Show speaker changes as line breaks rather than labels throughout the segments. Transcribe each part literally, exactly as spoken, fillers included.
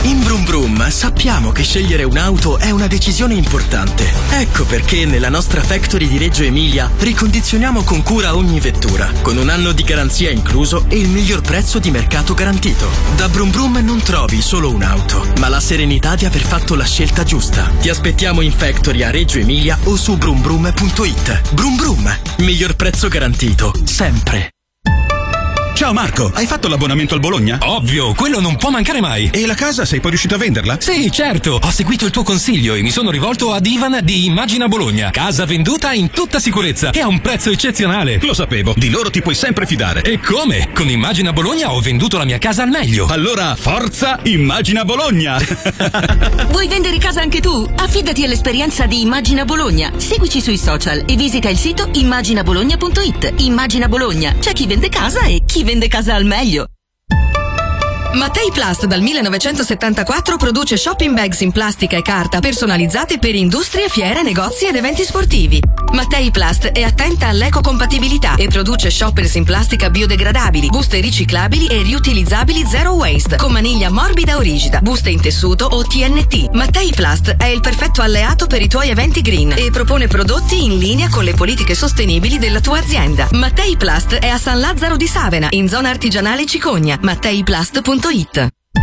In Brum Brum sappiamo che scegliere un'auto è una decisione importante. Ecco perché nella nostra factory di Reggio Emilia ricondizioniamo con cura ogni vettura, con un anno di garanzia incluso e il miglior prezzo di mercato garantito. Da Brum Brum non trovi solo un'auto, ma la serenità di aver fatto la scelta giusta. Ti aspettiamo in factory a Reggio Emilia o su brum brum punto it. Brum Brum, miglior prezzo garantito, sempre.
Ciao Marco, hai fatto l'abbonamento al Bologna?
Ovvio, quello non può mancare mai.
E la casa sei poi riuscito a venderla?
Sì, certo, ho seguito il tuo consiglio e mi sono rivolto ad Ivan di Immagina Bologna. Casa venduta in tutta sicurezza e a un prezzo eccezionale.
Lo sapevo, di loro ti puoi sempre fidare.
E come? Con Immagina Bologna ho venduto la mia casa al meglio.
Allora, forza Immagina Bologna!
Vuoi vendere casa anche tu? Affidati all'esperienza di Immagina Bologna. Seguici sui social e visita il sito immagina bologna punto it. Immagina Bologna, c'è chi vende casa e chi vende casa al meglio.
Mattei Plast dal millenovecentosettantaquattro produce shopping bags in plastica e carta personalizzate per industrie, fiere, negozi ed eventi sportivi. Mattei Plast è attenta all'ecocompatibilità e produce shoppers in plastica biodegradabili, buste riciclabili e riutilizzabili zero waste, con maniglia morbida o rigida, buste in tessuto o T N T. Mattei Plast è il perfetto alleato per i tuoi eventi green e propone prodotti in linea con le politiche sostenibili della tua azienda. Mattei Plast è a San Lazzaro di Savena, in zona artigianale Cicogna. mattei plast punto it.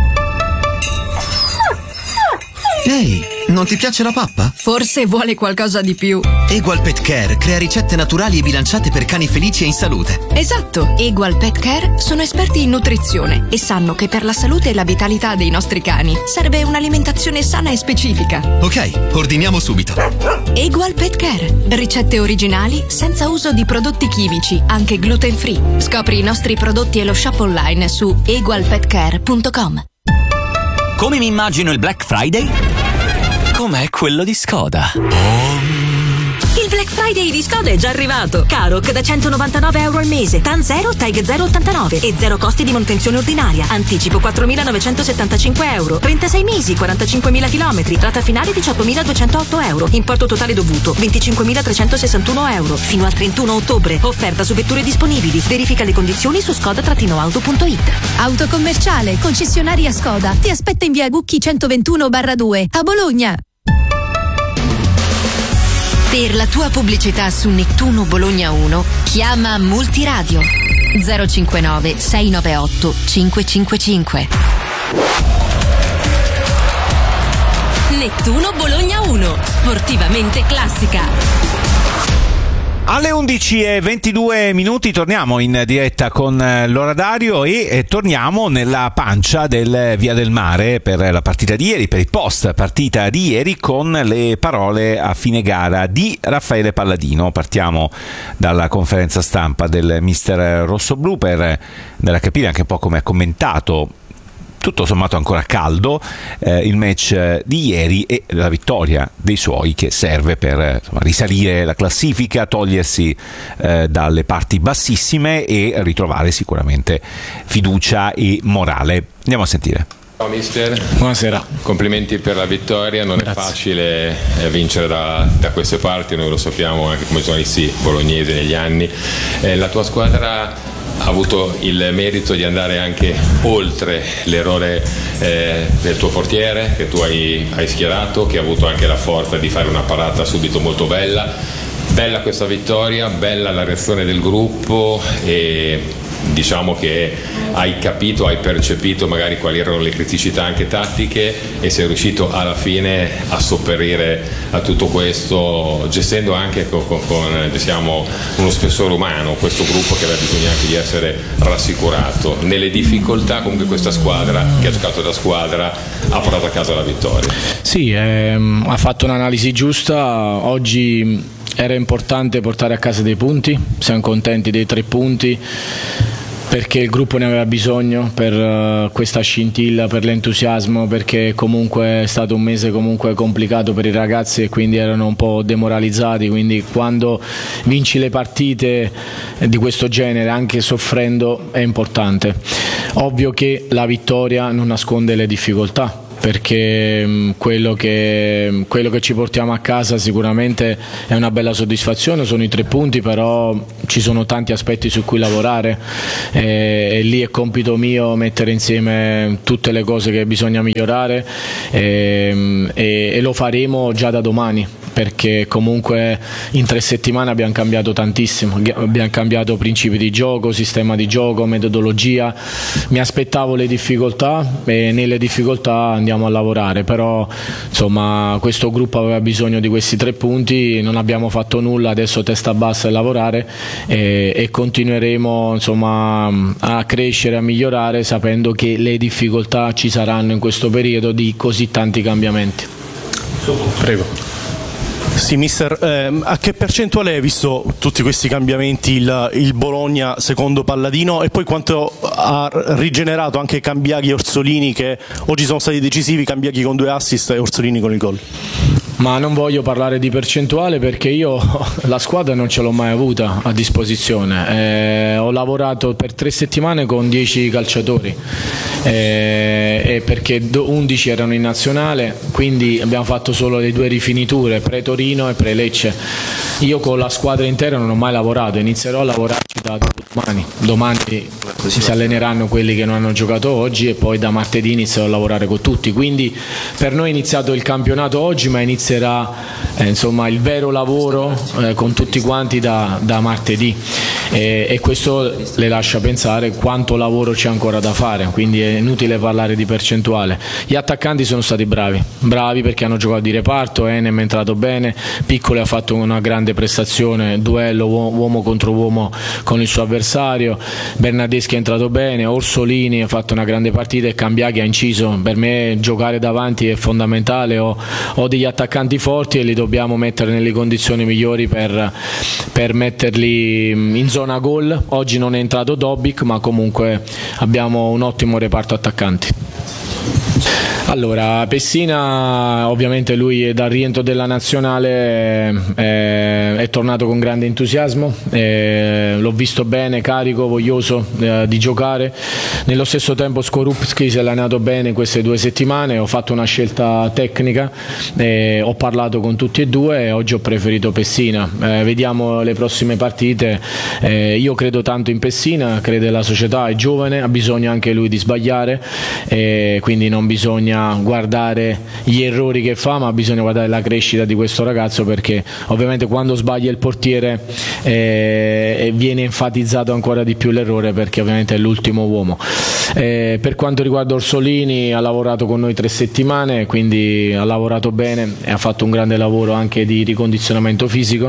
Ehi, non ti piace la pappa?
Forse vuole qualcosa di più.
Egual Pet Care crea ricette naturali e bilanciate per cani felici e in salute.
Esatto, Egual Pet Care sono esperti in nutrizione e sanno che per la salute e la vitalità dei nostri cani serve un'alimentazione sana e specifica.
Ok, ordiniamo subito.
Egual Pet Care, ricette originali senza uso di prodotti chimici, anche gluten free. Scopri i nostri prodotti e lo shop online su egual pet care punto com.
Come mi immagino il Black Friday? Com'è quello di Skoda. Oh.
Il Black Friday di Skoda è già arrivato. Karoq da centonovantanove euro al mese, TAN zero, TAG zero virgola ottantanove e zero costi di manutenzione ordinaria. Anticipo quattromilanovecentosettantacinque euro, trentasei mesi, quarantacinquemila chilometri, rata finale diciottomiladuecentootto euro, importo totale dovuto venticinquemilatrecentosessantuno euro. Fino al trentuno ottobre. Offerta su vetture disponibili. Verifica le condizioni su skoda auto punto it.
Autocommerciale, concessionaria Skoda. Ti aspetta in via Gucchi centoventuno due a Bologna.
Per la tua pubblicità su Nettuno Bologna uno, chiama Multiradio zero cinquantanove sei novantotto cinquecentocinquantacinque.
Nettuno Bologna uno, sportivamente classica.
Alle undici e ventidue minuti torniamo in diretta con l'oradario e eh, torniamo nella pancia del Via del Mare per la partita di ieri, per il post partita di ieri, con le parole a fine gara di Raffaele Palladino. Partiamo dalla conferenza stampa del mister rossoblu per andare a capire anche un po' come ha commentato, tutto sommato ancora caldo, eh, il match di ieri e la vittoria dei suoi, che serve per insomma, risalire la classifica, togliersi eh, dalle parti bassissime e ritrovare sicuramente fiducia e morale. Andiamo a sentire.
Ciao mister,
buonasera,
complimenti per la vittoria. Non Grazie. È facile eh, vincere da, da queste parti, noi lo sappiamo anche come giornalisti bolognesi negli anni. Eh, la tua squadra ha avuto il merito di andare anche oltre l'errore eh, del tuo portiere che tu hai, hai schierato, che ha avuto anche la forza di fare una parata subito molto bella. Bella questa vittoria, bella la reazione del gruppo e diciamo che hai capito, hai percepito magari quali erano le criticità anche tattiche e sei riuscito alla fine a sopperire a tutto questo, gestendo anche con, con, con diciamo, uno spessore umano questo gruppo che aveva bisogno anche di essere rassicurato. Nelle difficoltà comunque questa squadra che ha giocato da squadra ha portato a casa la vittoria.
Sì, ehm, ha fatto un'analisi giusta. Oggi era importante portare a casa dei punti, siamo contenti dei tre punti perché il gruppo ne aveva bisogno, per uh, questa scintilla, per l'entusiasmo, perché comunque è stato un mese comunque complicato per i ragazzi e quindi erano un po' demoralizzati, quindi quando vinci le partite di questo genere anche soffrendo è importante. Ovvio che la vittoria non nasconde le difficoltà, perché quello che, quello che ci portiamo a casa sicuramente è una bella soddisfazione, sono i tre punti, però ci sono tanti aspetti su cui lavorare e, e lì è compito mio mettere insieme tutte le cose che bisogna migliorare e, e, e lo faremo già da domani, perché comunque in tre settimane abbiamo cambiato tantissimo, abbiamo cambiato principi di gioco, sistema di gioco, metodologia. Mi aspettavo le difficoltà e nelle difficoltà andiamo a lavorare, però insomma questo gruppo aveva bisogno di questi tre punti, non abbiamo fatto nulla, adesso testa bassa e lavorare e, e continueremo insomma a crescere, a migliorare, sapendo che le difficoltà ci saranno in questo periodo di così tanti cambiamenti.
Prego. Sì, mister, eh, a che percentuale hai visto tutti questi cambiamenti il, il Bologna secondo Palladino, e poi quanto ha rigenerato anche Cambiaghi e Orsolini, che oggi sono stati decisivi, Cambiaghi con due assist e Orsolini con il gol?
Ma non voglio parlare di percentuale perché io la squadra non ce l'ho mai avuta a disposizione, eh, ho lavorato per tre settimane con dieci calciatori eh, e perché undici erano in nazionale, quindi abbiamo fatto solo le due rifiniture, pre-Torino e pre-Lecce. Io con la squadra intera non ho mai lavorato, inizierò a lavorarci da domani, domani si alleneranno quelli che non hanno giocato oggi e poi da martedì inizierò a lavorare con tutti, quindi per noi è iniziato il campionato oggi, ma inizierà eh, insomma il vero lavoro eh, con tutti quanti da, da martedì e, e questo le lascia pensare quanto lavoro c'è ancora da fare, quindi è inutile parlare di percentuale. Gli attaccanti sono stati bravi, bravi perché hanno giocato di reparto, Enem è entrato bene, Piccoli ha fatto una grande prestazione, duello uomo contro uomo con il suo avversario, Bernardeschi è entrato bene, Orsolini ha fatto una grande partita e Cambiaghi ha inciso. Per me giocare davanti è fondamentale, ho, ho degli attaccanti forti e li dobbiamo mettere nelle condizioni migliori per, per metterli in zona gol. Oggi non è entrato Dobbik, ma comunque abbiamo un ottimo reparto attaccanti. Allora, Pessina ovviamente lui dal rientro della nazionale eh, è tornato con grande entusiasmo, eh, l'ho visto bene, carico, voglioso eh, di giocare. Nello stesso tempo Skorupski si è allenato bene queste due settimane, ho fatto una scelta tecnica, eh, ho parlato con tutti e due e oggi ho preferito Pessina. Eh, vediamo le prossime partite, eh, io credo tanto in Pessina, credo la società, è giovane, ha bisogno anche lui di sbagliare, eh, quindi non bisogna guardare gli errori che fa, ma bisogna guardare la crescita di questo ragazzo, perché ovviamente quando sbaglia il portiere eh, viene enfatizzato ancora di più l'errore, perché ovviamente è l'ultimo uomo. Eh, per quanto riguarda Orsolini, ha lavorato con noi tre settimane, quindi ha lavorato bene e ha fatto un grande lavoro anche di ricondizionamento fisico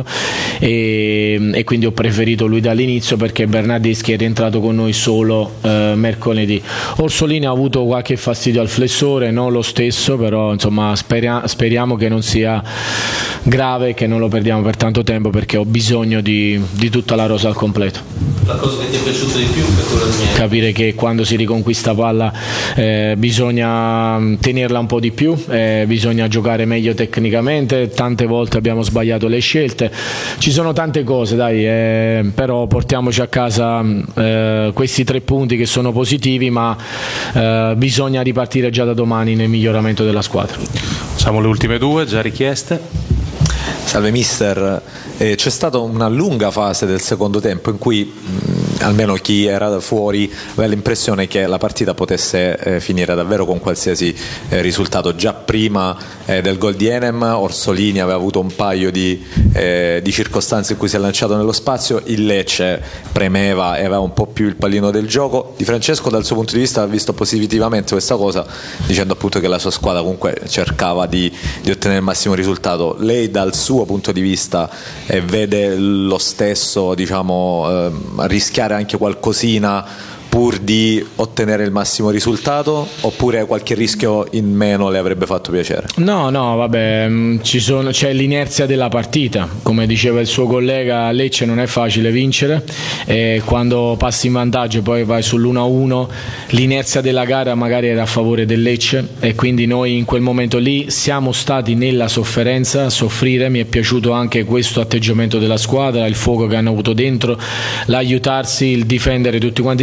e, e quindi ho preferito lui dall'inizio, perché Bernardeschi è rientrato con noi solo eh, mercoledì. Orsolini ha avuto qualche fastidio al flessore, non lo stesso, però insomma speria- speriamo che non sia grave, che non lo perdiamo per tanto tempo, perché ho bisogno di, di tutta la rosa al completo.
La cosa che ti è piaciuta di più è quella di me.
Capire che quando si riconquista palla eh, bisogna tenerla un po' di più, eh, bisogna giocare meglio tecnicamente, tante volte abbiamo sbagliato le scelte, ci sono tante cose dai, eh, però portiamoci a casa eh, questi tre punti che sono positivi, ma eh, bisogna ripartire già da domani nel miglioramento della squadra.
Facciamo le ultime due già richieste.
Salve mister, eh, c'è stata una lunga fase del secondo tempo in cui mh, almeno chi era da fuori aveva l'impressione che la partita potesse eh, finire davvero con qualsiasi eh, risultato. Già prima eh, del gol di Enem, Orsolini aveva avuto un paio di, eh, di circostanze in cui si è lanciato nello spazio, il Lecce premeva e aveva un po' più il pallino del gioco. Di Francesco dal suo punto di vista ha visto positivamente questa cosa, dicendo appunto che la sua squadra comunque cercava di, di ottenere il massimo risultato. Lei dal suo punto di vista eh, vede lo stesso, diciamo, eh, rischiare anche qualcosina pur di ottenere il massimo risultato, oppure qualche rischio in meno le avrebbe fatto piacere?
No, no, vabbè, ci sono, c'è l'inerzia della partita, come diceva il suo collega, a Lecce non è facile vincere e quando passi in vantaggio e poi vai sull'uno a uno, l'inerzia della gara magari era a favore del Lecce e quindi noi in quel momento lì siamo stati nella sofferenza, a soffrire. Mi è piaciuto anche questo atteggiamento della squadra, il fuoco che hanno avuto dentro, l'aiutarsi, il difendere tutti quanti insieme.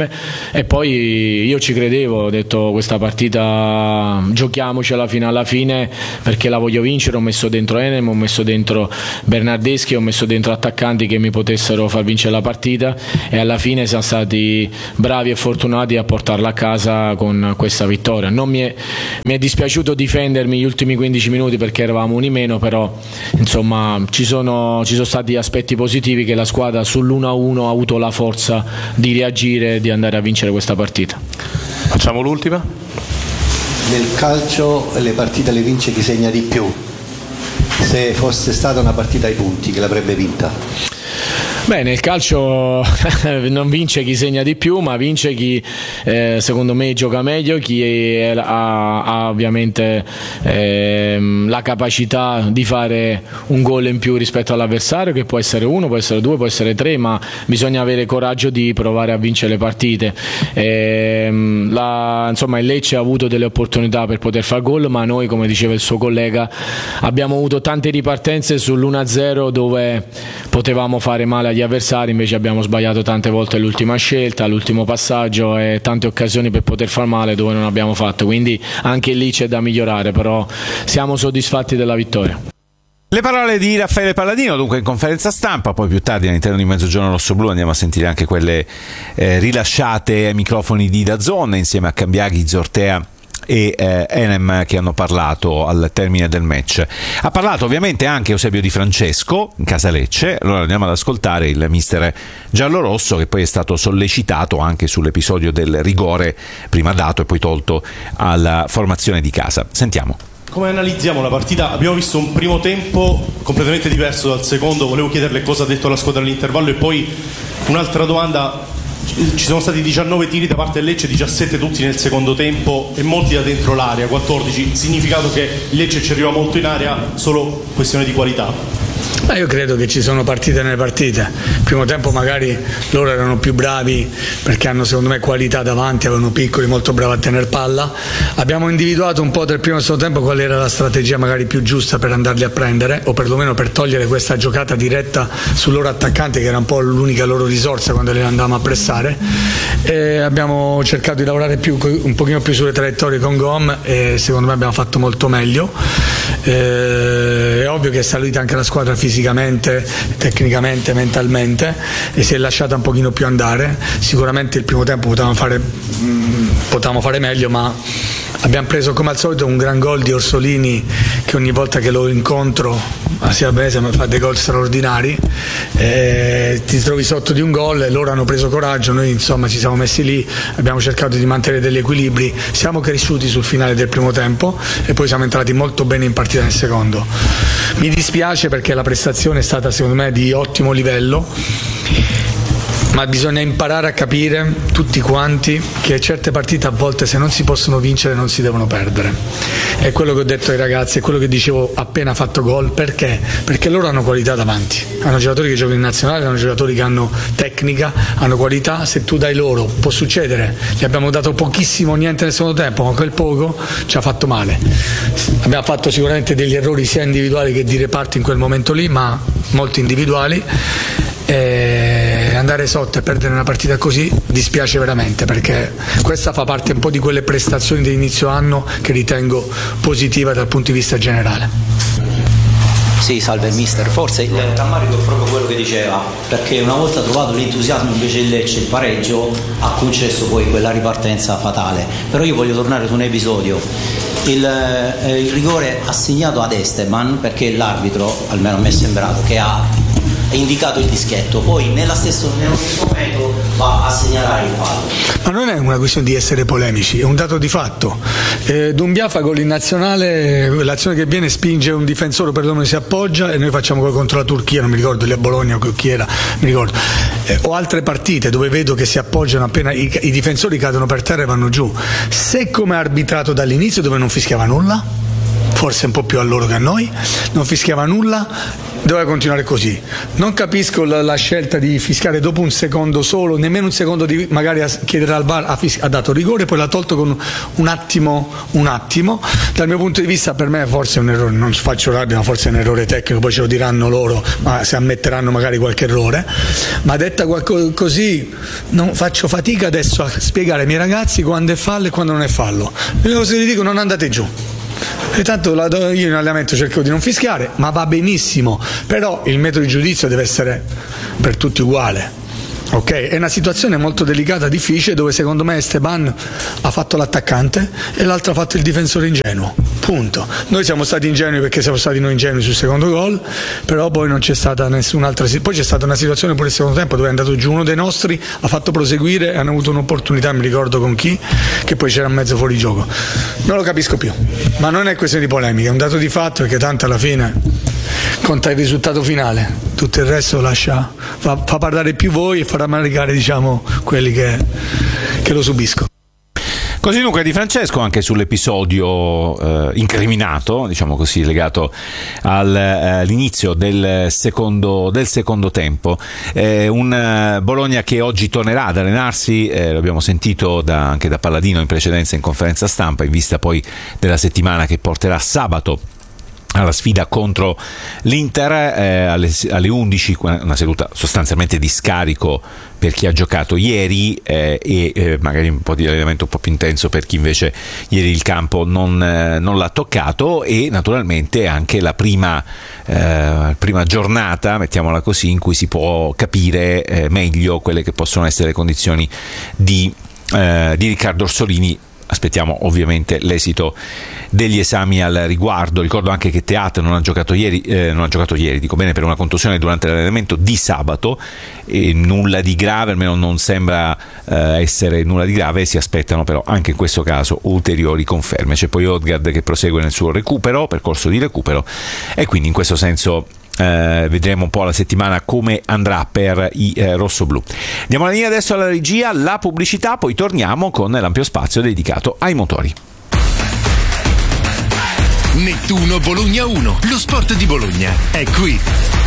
insieme, e poi io ci credevo, ho detto questa partita giochiamocela fino alla fine perché la voglio vincere. Ho messo dentro Enem, ho messo dentro Bernardeschi, ho messo dentro attaccanti che mi potessero far vincere la partita, e alla fine siamo stati bravi e fortunati a portarla a casa con questa vittoria. Non mi è, mi è dispiaciuto difendermi gli ultimi quindici minuti perché eravamo uno in meno, però insomma ci sono, ci sono stati aspetti positivi, che la squadra sull'uno a uno ha avuto la forza di reagire e di andare a vincere questa partita.
Facciamo l'ultima.
Nel calcio le partite le vince chi segna di più. Se fosse stata una partita ai punti, che l'avrebbe vinta?
Beh, nel calcio non vince chi segna di più, ma vince chi eh, secondo me gioca meglio, chi è, ha, ha ovviamente eh, la capacità di fare un gol in più rispetto all'avversario, che può essere uno, può essere due, può essere tre, ma bisogna avere coraggio di provare a vincere le partite. Eh, la, insomma, il Lecce ha avuto delle opportunità per poter far gol, ma noi, come diceva il suo collega, abbiamo avuto tante ripartenze sull'uno a zero dove potevamo fare male agli avversari, invece abbiamo sbagliato tante volte l'ultima scelta, l'ultimo passaggio, e tante occasioni per poter far male dove non abbiamo fatto, quindi anche lì c'è da migliorare, però siamo soddisfatti della vittoria.
Le parole di Raffaele Palladino dunque in conferenza stampa, poi più tardi all'interno di Mezzogiorno Rossoblu andiamo a sentire anche quelle eh, rilasciate ai microfoni di DAZN insieme a Cambiaghi, Zortea e eh, Enem, che hanno parlato al termine del match. Ha parlato ovviamente anche Eusebio Di Francesco in casa Lecce. Allora andiamo ad ascoltare il mister giallorosso, che poi è stato sollecitato anche sull'episodio del rigore prima dato e poi tolto alla formazione di casa. Sentiamo.
Come analizziamo la partita? Abbiamo visto un primo tempo completamente diverso dal secondo. Volevo chiederle cosa ha detto la squadra all'intervallo, e poi un'altra domanda. Ci sono stati diciannove tiri da parte del Lecce, diciassette tutti nel secondo tempo e molti da dentro l'area, quattordici, significato che il Lecce ci arriva molto in area, solo questione di qualità.
Ma io credo che ci sono partite nelle partite. Il primo tempo magari loro erano più bravi perché hanno secondo me qualità davanti, avevano piccoli, molto bravi a tenere palla. Abbiamo individuato un po' del primo e secondo tempo qual era la strategia magari più giusta per andarli a prendere, o perlomeno per togliere questa giocata diretta sul loro attaccante, che era un po' l'unica loro risorsa quando li andavamo a pressare. E abbiamo cercato di lavorare più, un pochino più sulle traiettorie con Gom, e secondo me abbiamo fatto molto meglio. E è ovvio che è salita anche la squadra fisicamente, tecnicamente, mentalmente, e si è lasciata un pochino più andare. Sicuramente il primo tempo potevamo fare, mh, potevamo fare meglio, ma abbiamo preso come al solito un gran gol di Orsolini, che ogni volta che lo incontro a Sia Bese mi fa dei gol straordinari. E ti trovi sotto di un gol e loro hanno preso coraggio, noi insomma ci siamo messi lì, abbiamo cercato di mantenere degli equilibri, siamo cresciuti sul finale del primo tempo e poi siamo entrati molto bene in partita nel secondo. Mi dispiace perché la prestazione è stata secondo me di ottimo livello, ma bisogna imparare a capire tutti quanti che certe partite a volte, se non si possono vincere, non si devono perdere. È quello che ho detto ai ragazzi, è quello che dicevo appena fatto gol. Perché? Perché loro hanno qualità davanti, hanno giocatori che giocano in nazionale, hanno giocatori che hanno tecnica, hanno qualità. Se tu dai loro, può succedere, gli abbiamo dato pochissimo, niente nel secondo tempo, ma quel poco ci ha fatto male. Abbiamo fatto sicuramente degli errori sia individuali che di reparto in quel momento lì, ma molti individuali. E andare sotto e perdere una partita così dispiace veramente, perché questa fa parte un po' di quelle prestazioni di inizio anno che ritengo positive dal punto di vista generale.
Sì, salve mister, forse il rammarico è proprio quello che diceva, perché una volta trovato l'entusiasmo invece il Lecce, il pareggio ha concesso poi quella ripartenza fatale. Però io voglio tornare su un episodio, il, eh, il rigore assegnato ad Esteban, perché l'arbitro, almeno a me è sembrato, che ha indicato il dischetto, poi nella stesso, nello stesso momento va a segnalare il fallo.
Ma non è una questione di essere polemici, è un dato di fatto. eh, Dumbia fa gol in nazionale, l'azione che viene spinge un difensore per dove si appoggia e noi facciamo gol contro la Turchia, non mi ricordo lì a Bologna o chi era, mi ricordo. eh, o altre partite dove vedo che si appoggiano appena i, i difensori cadono per terra e vanno giù. Se come arbitrato dall'inizio, dove non fischiava nulla, forse un po' più a loro che a noi, non fischiava nulla, doveva continuare così. Non capisco la, la scelta di fischiare dopo un secondo solo, nemmeno un secondo di magari a chiedere al V A R, ha, fis- ha dato rigore, poi l'ha tolto con un attimo, un attimo. Dal mio punto di vista, per me forse è un errore, non faccio rabbia, ma forse è un errore tecnico, poi ce lo diranno loro, ma se ammetteranno magari qualche errore. Ma detta qualcosa così, non faccio fatica adesso a spiegare ai miei ragazzi quando è fallo e quando non è fallo. L'unica cosa che gli dico: non andate giù. E tanto io in allenamento cerco di non fischiare, ma va benissimo, però il metodo di giudizio deve essere per tutti uguale. Ok, è una situazione molto delicata, difficile, dove secondo me Esteban ha fatto l'attaccante e l'altro ha fatto il difensore ingenuo, punto. Noi siamo stati ingenui perché siamo stati noi ingenui sul secondo gol, però poi non c'è stata nessun'altra, poi c'è stata una situazione pure il secondo tempo dove è andato giù uno dei nostri, ha fatto proseguire e hanno avuto un'opportunità, mi ricordo con chi, che poi c'era mezzo fuori gioco. Non lo capisco più, ma non è questione di polemica, è un dato di fatto, perché tanto alla fine conta il risultato finale, tutto il resto lascia, fa, fa parlare più voi e fa rammaricare, diciamo, quelli che, che lo subiscono.
Così dunque Di Francesco anche sull'episodio eh, incriminato, diciamo così, legato al, eh, all'inizio del secondo, del secondo tempo. Eh, un eh, Bologna che oggi tornerà ad allenarsi, eh, l'abbiamo sentito da, anche da Palladino in precedenza in conferenza stampa, in vista poi della settimana che porterà sabato alla sfida contro l'Inter eh, alle, alle undici, una seduta sostanzialmente di scarico per chi ha giocato ieri eh, e eh, magari un po' di allenamento un po' più intenso per chi invece ieri il campo non, eh, non l'ha toccato, e naturalmente anche la prima, eh, prima giornata, mettiamola così, in cui si può capire eh, meglio quelle che possono essere le condizioni di, eh, di Riccardo Orsolini. Aspettiamo ovviamente l'esito degli esami al riguardo. Ricordo anche che Teat non ha giocato ieri, eh, non ha giocato ieri, dico bene, per una contusione durante l'allenamento di sabato, e nulla di grave, almeno non sembra eh, essere nulla di grave. Si aspettano però anche in questo caso ulteriori conferme. C'è poi Odgaard che prosegue nel suo recupero, percorso di recupero, e quindi in questo senso Eh, vedremo un po' la settimana come andrà per i eh, rossoblù. Diamo la linea adesso alla regia, la pubblicità, poi torniamo con l'ampio spazio dedicato ai motori.
Nettuno Bologna uno, lo sport di Bologna è qui.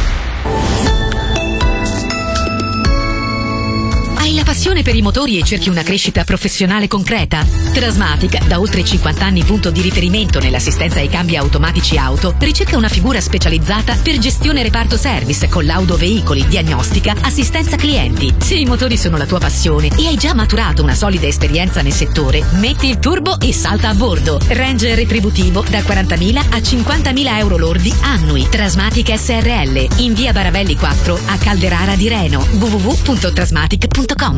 Hai la passione per i motori e cerchi una crescita professionale concreta? Trasmatic, da oltre cinquanta anni punto di riferimento nell'assistenza ai cambi automatici auto, ricerca una figura specializzata per gestione reparto service con laudo veicoli, diagnostica, assistenza clienti. Se i motori sono la tua passione e hai già maturato una solida esperienza nel settore, metti il turbo e salta a bordo. Range retributivo da quarantamila a cinquantamila euro lordi annui. Trasmatic S R L, in via Baravelli quattro a Calderara di Reno. w w w punto trasmatic punto com.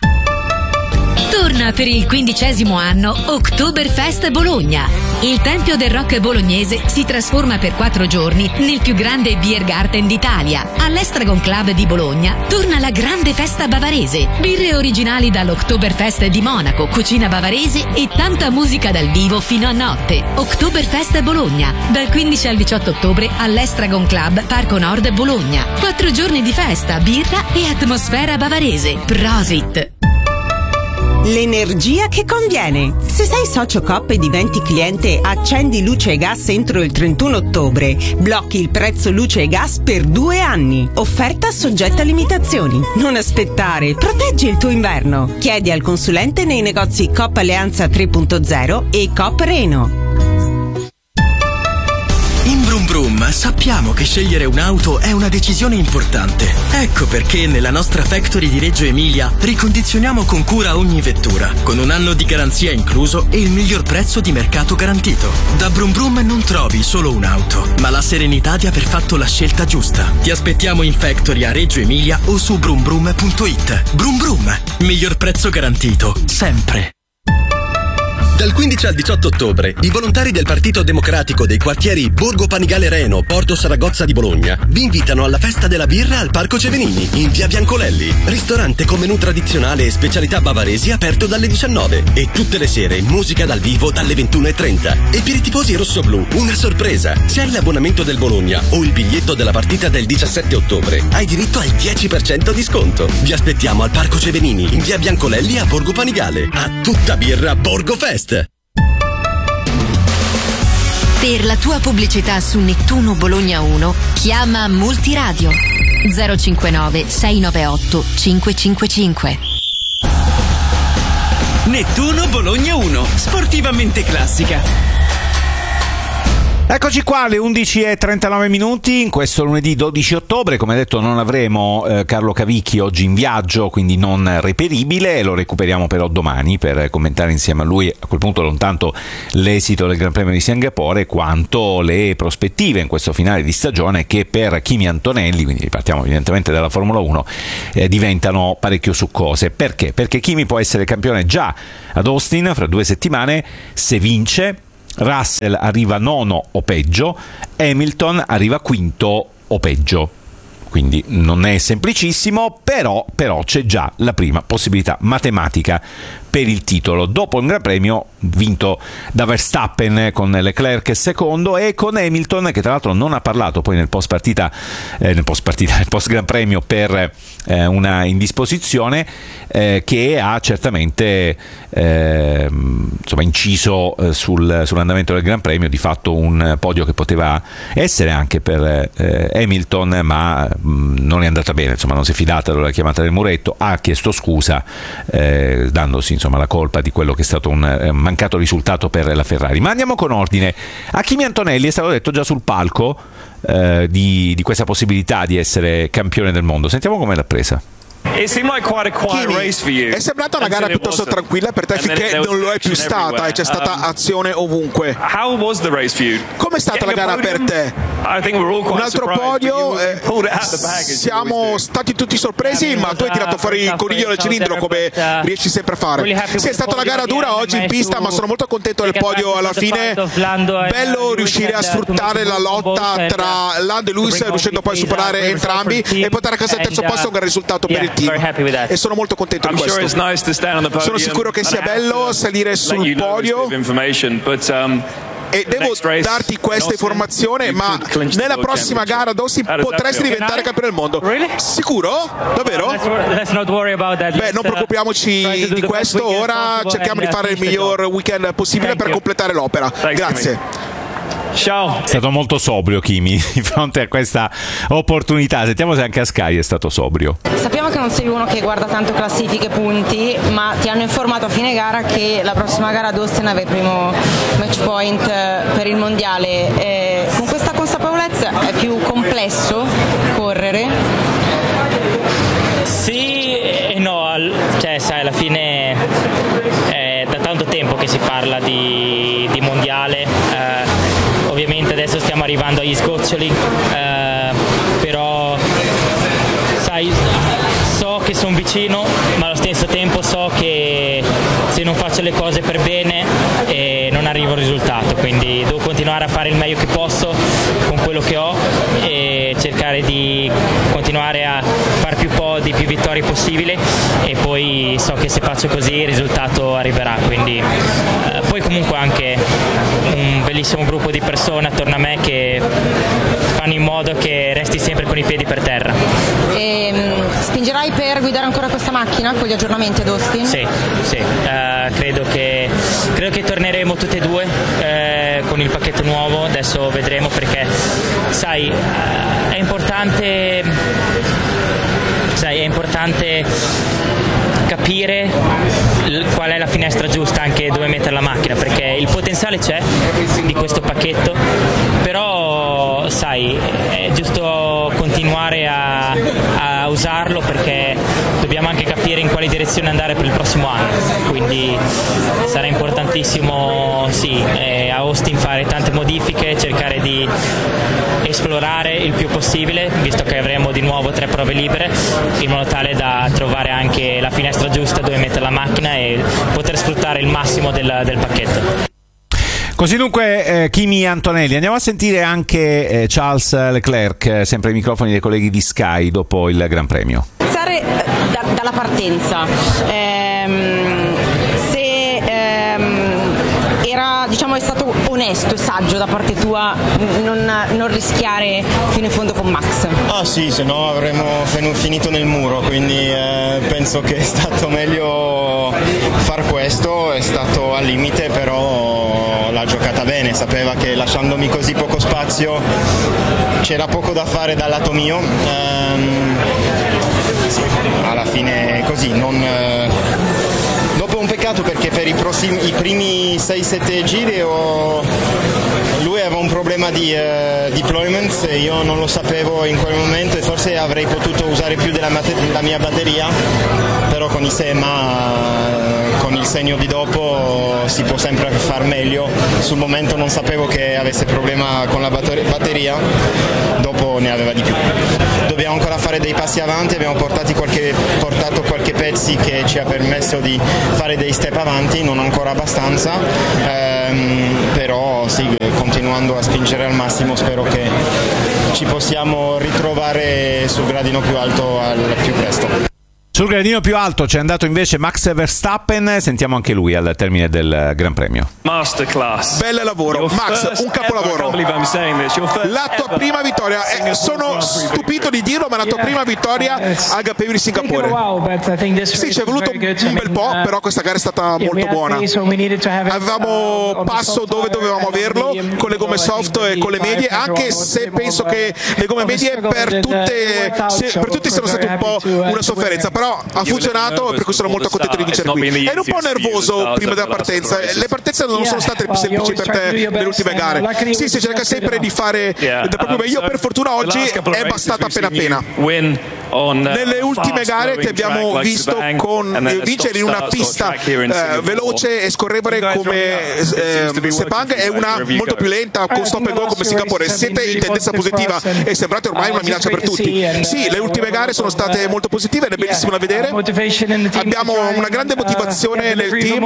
Torna per il quindicesimo anno Oktoberfest Bologna. Il tempio del rock bolognese si trasforma per quattro giorni nel più grande beer garden d'Italia. All'Estragon Club di Bologna torna la grande festa bavarese. Birre originali dall'Oktoberfest di Monaco, cucina bavarese e tanta musica dal vivo fino a notte. Oktoberfest Bologna, dal quindici al diciotto ottobre all'Estragon Club Parco Nord Bologna. Quattro giorni di festa, birra e atmosfera bavarese. Prosit!
L'energia che conviene. Se sei socio Coop e diventi cliente Accendi Luce e Gas entro il trentuno ottobre, blocchi il prezzo luce e gas per due anni. Offerta soggetta a limitazioni. Non aspettare, proteggi il tuo inverno. Chiedi al consulente nei negozi Coop Alleanza tre punto zero e Coop Reno.
In Brum Brum sappiamo che scegliere un'auto è una decisione importante. Ecco perché nella nostra factory di Reggio Emilia ricondizioniamo con cura ogni vettura, con un anno di garanzia incluso e il miglior prezzo di mercato garantito. Da Brum Brum non trovi solo un'auto, ma la serenità di aver fatto la scelta giusta. Ti aspettiamo in factory a Reggio Emilia o su brum brum punto it. Brum Brum, miglior prezzo garantito, sempre.
Dal quindici al diciotto ottobre, i volontari del Partito Democratico dei quartieri Borgo Panigale Reno, Porto Saragozza di Bologna vi invitano alla festa della birra al Parco Cevenini, in via Biancolelli. Ristorante con menù tradizionale e specialità bavaresi aperto dalle diciannove e tutte le sere musica dal vivo dalle ventuno e trenta. E per i tifosi rossoblù, una sorpresa. Se hai l'abbonamento del Bologna o il biglietto della partita del diciassette ottobre, hai diritto al dieci per cento di sconto. Vi aspettiamo al Parco Cevenini, in via Biancolelli a Borgo Panigale. A tutta birra Borgo Fest!
Per la tua pubblicità su Nettuno Bologna uno, chiama Multiradio zero cinquantanove sei nove otto cinque cinque cinque.
Nettuno Bologna uno, sportivamente classica.
Eccoci qua alle undici e trentanove minuti in questo lunedì dodici ottobre. Come detto, non avremo eh, Carlo Cavicchi oggi in viaggio, quindi non reperibile, lo recuperiamo però domani per commentare insieme a lui, a quel punto, non tanto l'esito del Gran Premio di Singapore quanto le prospettive in questo finale di stagione che per Kimi Antonelli, quindi ripartiamo evidentemente dalla Formula uno, eh, diventano parecchio succose. Perché? Perché Kimi può essere campione già ad Austin fra due settimane se vince. Russell arriva nono o peggio, Hamilton arriva quinto o peggio. Quindi non è semplicissimo, però, però c'è già la prima possibilità matematica per il titolo, dopo un Gran Premio vinto da Verstappen con Leclerc secondo e con Hamilton, che tra l'altro non ha parlato poi nel post partita, eh, nel post partita, nel post Gran Premio per eh, una indisposizione eh, che ha certamente eh, insomma inciso eh, sul, sull'andamento del Gran Premio, di fatto un podio che poteva essere anche per eh, Hamilton, ma mh, non è andata bene, insomma non si è fidata della chiamata del muretto, ha chiesto scusa eh, dandosi insomma la colpa di quello che è stato un eh, mancato risultato per la Ferrari. Ma andiamo con ordine. A Kimi Antonelli è stato detto già sul palco eh, di, di questa possibilità di essere campione del mondo. Sentiamo come l'ha presa.
Kimi, è sembrata una gara piuttosto tranquilla per te finché non lo è più stata e c'è stata azione ovunque. Com'è stata la gara per te? Un altro podio, eh, siamo stati tutti sorpresi, ma tu hai tirato fuori il coniglio dal cilindro come riesci sempre a fare. Sì, è stata una gara dura oggi in pista, ma sono molto contento del podio alla fine. Bello riuscire a sfruttare la lotta tra Lando e Lewis, riuscendo poi a superare entrambi e portare a casa il terzo posto, un gran risultato per il team. E sono molto contento di questo. Sono sicuro che sia bello salire sul podio e devo darti questa informazione, ma nella prossima gara Dawson potresti diventare campione del mondo. Sicuro? Davvero? Beh, non preoccupiamoci di questo, ora cerchiamo di fare il miglior weekend possibile per completare l'opera. Grazie.
Ciao. È stato molto sobrio Kimi di fronte a questa opportunità. Sentiamo se anche a Sky è stato sobrio.
Sappiamo che non sei uno che guarda tanto classifiche, punti, ma ti hanno informato a fine gara che la prossima gara ad Austin aveva il primo match point per il mondiale. Eh, con questa consapevolezza è più complesso correre?
Sì e no, cioè sai, alla fine è da tanto tempo che si parla di, di mondiale. Eh, Ovviamente adesso stiamo arrivando agli sgoccioli, eh, però sai, so che sono vicino, ma allo stesso tempo so che se non faccio le cose per bene eh, non arrivo al risultato, quindi devo continuare a fare il meglio che posso con quello che ho e cercare di continuare a fare più podi, più vittorie possibile, e poi so che se faccio così il risultato arriverà, quindi eh, poi comunque anche un bellissimo gruppo di persone attorno a me che fanno in modo che resti sempre con i piedi per terra.
E, um, spingerai per guidare ancora questa macchina con gli aggiornamenti ad Austin?
Sì, sì. Uh, credo che credo che torneremo tutte e due eh, con il pacchetto nuovo, adesso vedremo, perché sai, uh, è importante sai, è importante capire qual è la finestra giusta, anche dove mettere la macchina, perché il potenziale c'è di questo pacchetto, però sai, è giusto continuare a, a usarlo, perché dobbiamo anche capire in quale direzione andare per il prossimo anno, quindi sarà importantissimo sì, a Austin fare tante modifiche, cercare di esplorare il più possibile, visto che avremo di nuovo tre prove libere, in modo tale da trovare anche la finestra giusta dove mettere la macchina e poter sfruttare il massimo del, del pacchetto.
Così dunque eh, Kimi Antonelli. Andiamo a sentire anche eh, Charles Leclerc, eh, sempre ai microfoni dei colleghi di Sky dopo il Gran Premio.
Iniziare da, dalla partenza, ehm, se ehm, era, diciamo, è stato onesto e saggio da parte tua non, non rischiare fino in fondo con Max.
Ah sì, se no avremmo finito nel muro, quindi eh, penso che è stato meglio far questo, è stato al limite, però l'ha giocata bene, sapeva che lasciandomi così poco spazio c'era poco da fare dal lato mio. Ehm, sì, alla fine è così, non... Eh, Dopo un peccato perché per i, prossimi, i primi sei sette giri ho, lui aveva un problema di uh, deployment e io non lo sapevo in quel momento e forse avrei potuto usare più della, della mia batteria, però con i SEMA, con il segno di dopo si può sempre far meglio. Sul momento non sapevo che avesse problema con la batteria, dopo ne aveva di più. Dobbiamo ancora fare dei passi avanti, abbiamo portati qualche, portato qualche pezzi che ci ha permesso di fare dei step avanti, non ancora abbastanza, ehm, però sì, continuando a spingere al massimo spero che ci possiamo ritrovare sul gradino più alto al più presto.
Sul gradino più alto c'è andato invece Max Verstappen, sentiamo anche lui al termine del Gran Premio.
Masterclass. Bel lavoro, Max, un capolavoro. La tua prima vittoria, eh, sono stupito di dirlo, ma la tua yeah. prima vittoria yeah, al Gran Premio di Singapore. Sì, ci è voluto un bel po', però questa gara è stata molto buona. Avevamo passo dove dovevamo averlo, con le gomme soft e con le medie, anche se penso che le gomme medie per tutte, se, per tutti sono state un po' una sofferenza, però ha funzionato, per cui sono molto contento di vincere qui. Ero un po' nervoso prima della partenza, le partenze non sono state le più semplici per te nelle ultime gare. Sì, si cerca sempre di fare da proprio meglio. Io per fortuna oggi è bastata appena appena. Nelle ultime gare ti abbiamo visto con vincere in una pista eh, veloce e scorrevole come eh, Sepang è una molto più lenta con stop and go come Singapore. Siete in tendenza positiva e sembrate ormai una minaccia per tutti. Sì, le ultime gare sono state molto positive ed è bellissimo da vedere. Abbiamo una grande motivazione nel team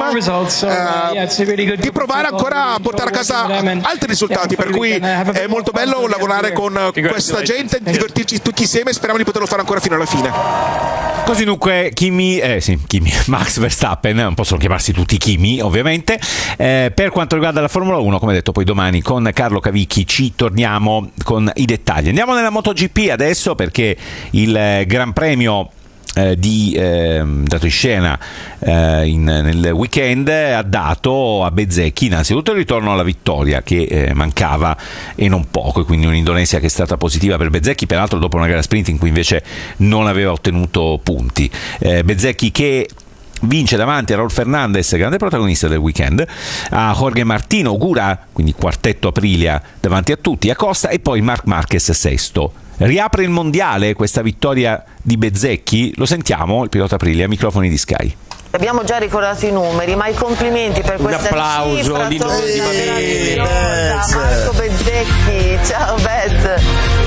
eh, di provare ancora a portare a casa altri risultati, per cui è molto bello lavorare con questa gente, divertirci tutti insieme e speriamo di poterlo fare ancora fino alla fine.
Così dunque Kimi, eh sì, Kimi, Max Verstappen, non possono chiamarsi tutti Kimi ovviamente. Eh, per quanto riguarda la Formula uno, come detto, poi domani con Carlo Cavicchi ci torniamo con i dettagli. Andiamo nella MotoGP adesso, perché il Gran Premio Eh, di eh, dato in scena eh, in, nel weekend ha dato a Bezzecchi innanzitutto il ritorno alla vittoria che eh, mancava e non poco, e quindi un'Indonesia che è stata positiva per Bezzecchi, peraltro dopo una gara sprint in cui invece non aveva ottenuto punti. eh, Bezzecchi che vince davanti a Raul Fernandez, grande protagonista del weekend, a Jorge Martin, Ogura, quindi quartetto Aprilia davanti a tutti, a Costa, e poi Marc Marquez sesto. Riapre il mondiale questa vittoria di Bezzecchi? Lo sentiamo, il pilota Aprilia, microfoni di Sky.
Abbiamo già ricordato i numeri, ma i complimenti per questa
applauso,
cifra
di
meravigliosa. Marco Bezzecchi, ciao Bez.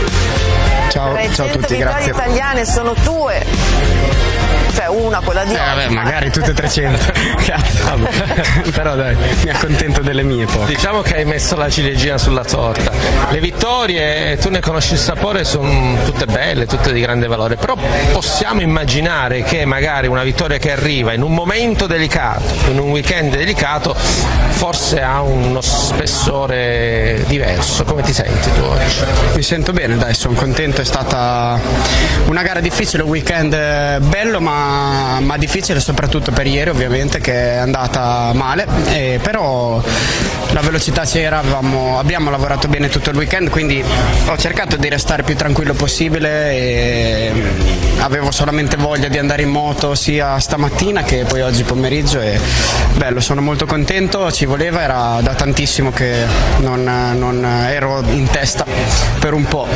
Ciao, ciao a tutti, grazie.
Le vittorie italiane sono tue. Cioè una, quella di
eh, vabbè, magari tutte trecento. Cazzo, vabbè. Però dai, mi accontento delle mie poi.
Diciamo che hai messo la ciliegina sulla torta. Le vittorie, tu ne conosci il sapore, sono tutte belle, tutte di grande valore, però possiamo immaginare che magari una vittoria che arriva in un momento delicato, in un weekend delicato, forse ha uno spessore diverso. Come ti senti tu oggi?
Mi sento bene, dai, sono contento, è stata una gara difficile, un weekend bello ma ma difficile soprattutto per ieri, ovviamente, che è andata male, eh, però la velocità c'era, avevamo, abbiamo lavorato bene tutto il weekend, quindi ho cercato di restare più tranquillo possibile e avevo solamente voglia di andare in moto sia stamattina che poi oggi pomeriggio, e bello, sono molto contento, ci voleva, era da tantissimo che non, non ero in testa per un po',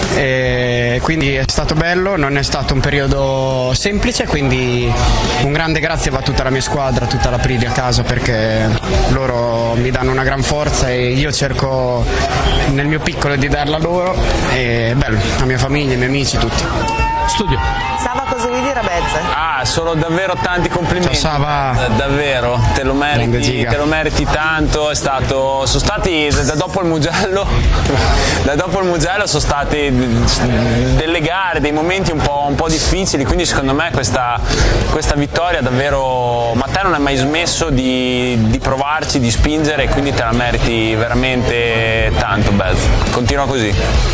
e quindi è stato bello, non è stato un periodo semplice, quindi un grande grazie va a tutta la mia squadra, a tutta la Aprilia a casa, perché loro mi danno una gran forza e io cerco nel mio piccolo di darla loro, e bello, la mia famiglia, i miei amici, tutti.
Studio.
Sava, cosa vuoi dire Buonasera Bezze.
Ah, sono davvero tanti complimenti.
Ciao Sava.
Davvero, te lo meriti, te lo meriti tanto. È stato, sono stati da dopo il Mugello, da dopo il Mugello sono stati delle gare, dei momenti un po', un po' difficili, quindi secondo me questa, questa vittoria davvero, ma te non hai mai smesso di, di provarci, di spingere, quindi te la meriti veramente tanto, Bez. Continua così.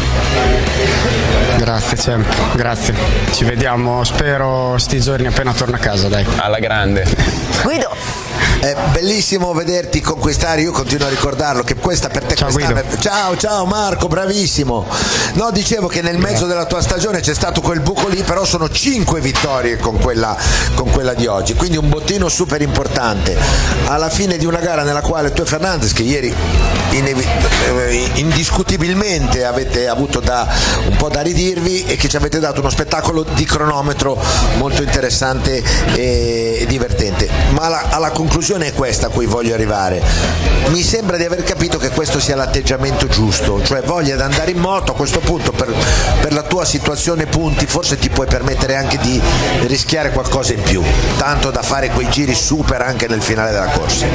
Grazie sempre, grazie. Ci vediamo, spero sti giorni appena torno a casa, dai.
Alla grande.
Guido.
È bellissimo vederti conquistare, io continuo a ricordarlo che questa per te
ciao,
quest'anno è... ciao ciao Marco, bravissimo. No, dicevo che nel mezzo della tua stagione c'è stato quel buco lì, però sono cinque vittorie con quella, con quella di oggi, quindi un bottino super importante alla fine di una gara nella quale tu e Fernandez, che ieri inevi... indiscutibilmente avete avuto da, un po' da ridirvi e che ci avete dato uno spettacolo di cronometro molto interessante e, e divertente, ma alla, alla conclusione è questa a cui voglio arrivare. Mi sembra di aver capito che questo sia l'atteggiamento giusto, cioè voglia di andare in moto. A questo punto per, per la tua situazione punti forse ti puoi permettere anche di rischiare qualcosa in più, tanto da fare quei giri super anche nel finale della corsa.